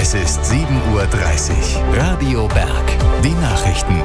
Es ist 7:30 Uhr. Radio Berg. Die Nachrichten.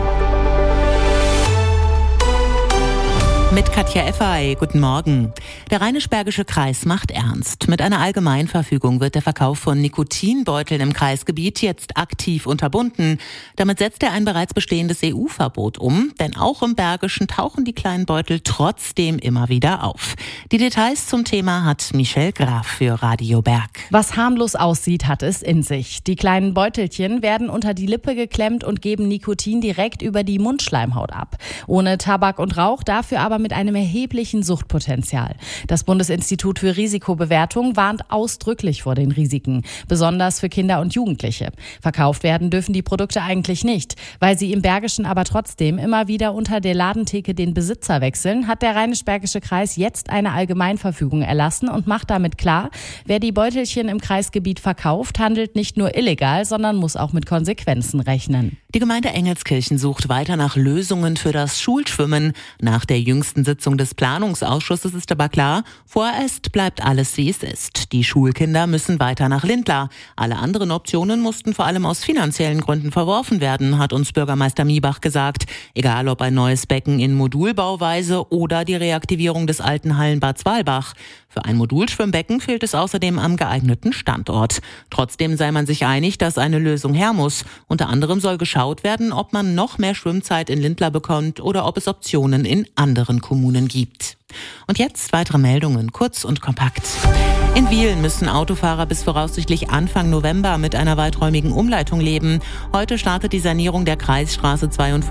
Mit Katja Effay, guten Morgen. Der Rheinisch-Bergische Kreis macht ernst. Mit einer Allgemeinverfügung wird der Verkauf von Nikotinbeuteln im Kreisgebiet jetzt aktiv unterbunden. Damit setzt er ein bereits bestehendes EU-Verbot um, denn auch im Bergischen tauchen die kleinen Beutel trotzdem immer wieder auf. Die Details zum Thema hat Michelle Graf für Radio Berg. Was harmlos aussieht, hat es in sich. Die kleinen Beutelchen werden unter die Lippe geklemmt und geben Nikotin direkt über die Mundschleimhaut ab. Ohne Tabak und Rauch, dafür aber mit einem erheblichen Suchtpotenzial. Das Bundesinstitut für Risikobewertung warnt ausdrücklich vor den Risiken, besonders für Kinder und Jugendliche. Verkauft werden dürfen die Produkte eigentlich nicht. Weil sie im Bergischen aber trotzdem immer wieder unter der Ladentheke den Besitzer wechseln, hat der Rheinisch-Bergische Kreis jetzt eine Allgemeinverfügung erlassen und macht damit klar, wer die Beutelchen im Kreisgebiet verkauft, handelt nicht nur illegal, sondern muss auch mit Konsequenzen rechnen. Die Gemeinde Engelskirchen sucht weiter nach Lösungen für das Schulschwimmen. Nach der jüngsten Sitzung des Planungsausschusses ist aber klar, vorerst bleibt alles wie es ist. Die Schulkinder müssen weiter nach Lindlar. Alle anderen Optionen mussten vor allem aus finanziellen Gründen verworfen werden, hat uns Bürgermeister Miebach gesagt. Egal ob ein neues Becken in Modulbauweise oder die Reaktivierung des alten Hallenbad Zwalbach. Für ein Modulschwimmbecken fehlt es außerdem am geeigneten Standort. Trotzdem sei man sich einig, dass eine Lösung her muss. Unter anderem soll geschaut werden, ob man noch mehr Schwimmzeit in Lindlar bekommt oder ob es Optionen in anderen Kommunen gibt. Und jetzt weitere Meldungen, kurz und kompakt. In Wiel müssen Autofahrer bis voraussichtlich Anfang November mit einer weiträumigen Umleitung leben. Heute startet die Sanierung der Kreisstraße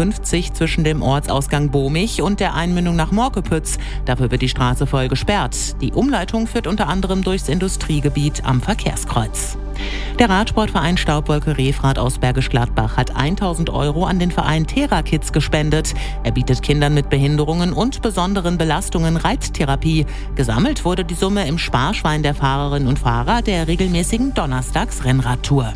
52 zwischen dem Ortsausgang Bohmig und der Einmündung nach Morkepütz. Dafür wird die Straße voll gesperrt. Die Umleitung führt unter anderem durchs Industriegebiet am Verkehrskreuz. Der Radsportverein Staubwolke Refrath aus Bergisch Gladbach hat 1.000 € an den Verein Thera Kids gespendet. Er bietet Kindern mit Behinderungen und besonderen Belastungen Reittherapie. Gesammelt wurde die Summe im Sparschwein der Fahrerinnen und Fahrer der regelmäßigen Donnerstags-Rennradtour.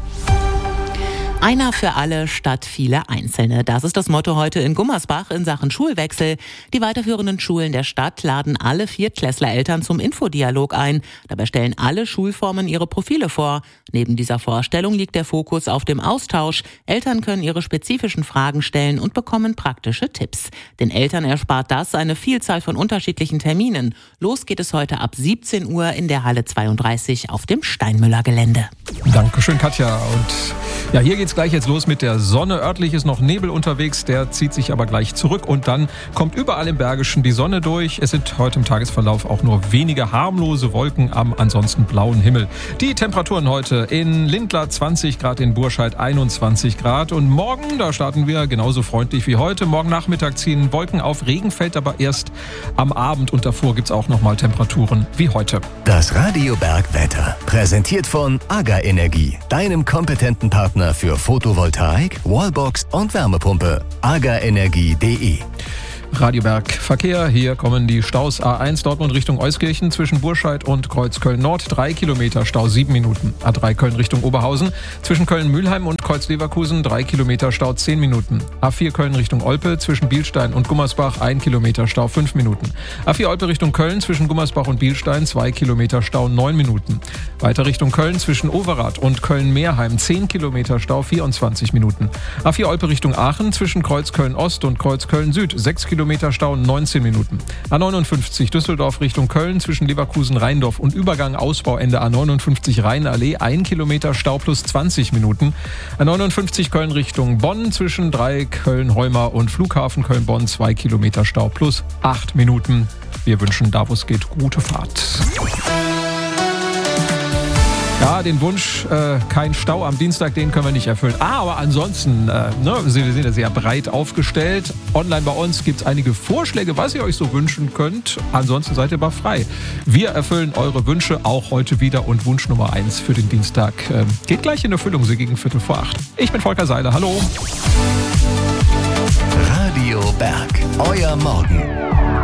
Einer für alle statt viele Einzelne. Das ist das Motto heute in Gummersbach in Sachen Schulwechsel. Die weiterführenden Schulen der Stadt laden alle Viertklässler-Eltern zum Infodialog ein. Dabei stellen alle Schulformen ihre Profile vor. Neben dieser Vorstellung liegt der Fokus auf dem Austausch. Eltern können ihre spezifischen Fragen stellen und bekommen praktische Tipps. Den Eltern erspart das eine Vielzahl von unterschiedlichen Terminen. Los geht es heute ab 17 Uhr in der Halle 32 auf dem Steinmüller-Gelände. Dankeschön, Katja. Und ja, hier geht's gleich jetzt los mit der Sonne. Örtlich ist noch Nebel unterwegs, der zieht sich aber gleich zurück und dann kommt überall im Bergischen die Sonne durch. Es sind heute im Tagesverlauf auch nur wenige harmlose Wolken am ansonsten blauen Himmel. Die Temperaturen heute in Lindlar 20 Grad, in Burscheid 21 Grad und morgen, da starten wir genauso freundlich wie heute. Morgen Nachmittag ziehen Wolken auf, Regen fällt aber erst am Abend und davor gibt's auch nochmal Temperaturen wie heute. Das Radio Berg Wetter, präsentiert von AGA Energie, deinem kompetenten Partner für Photovoltaik, Wallbox und Wärmepumpe. agaenergie.de. Radio Berg Verkehr, hier kommen die Staus A1 Dortmund Richtung Euskirchen zwischen Burscheid und Kreuzköln Nord, 3 Kilometer Stau, 7 Minuten. A3 Köln Richtung Oberhausen zwischen Köln-Mühlheim und Kreuz-Leverkusen, 3 Kilometer Stau, 10 Minuten. A4 Köln Richtung Olpe zwischen Bielstein und Gummersbach, 1 Kilometer Stau, 5 Minuten. A4 Olpe Richtung Köln zwischen Gummersbach und Bielstein, 2 Kilometer Stau, 9 Minuten. Weiter Richtung Köln zwischen Overath und Köln-Meerheim, 10 Kilometer Stau, 24 Minuten. A4 Olpe Richtung Aachen zwischen Kreuzköln Ost und Kreuzköln Süd, 6 Kilometer Stau, 19 Minuten. A59 Düsseldorf Richtung Köln zwischen Leverkusen-Rheindorf und Übergang Ausbauende A59 Rheinallee, 1 Kilometer Stau plus 20 Minuten. A59 Köln Richtung Bonn zwischen Köln-Heumar und Flughafen Köln-Bonn, 2 Kilometer Stau plus 8 Minuten. Wir wünschen, da wo es geht, gute Fahrt. Ja, den Wunsch, kein Stau am Dienstag, den können wir nicht erfüllen. Aber ansonsten, wir sind ja sehr breit aufgestellt. Online bei uns gibt es einige Vorschläge, was ihr euch so wünschen könnt. Ansonsten seid ihr aber frei. Wir erfüllen eure Wünsche auch heute wieder und Wunsch Nummer 1 für den Dienstag geht gleich in Erfüllung, so gegen 7:45. Ich bin Volker Seiler, hallo. Radio Berg, euer Morgen.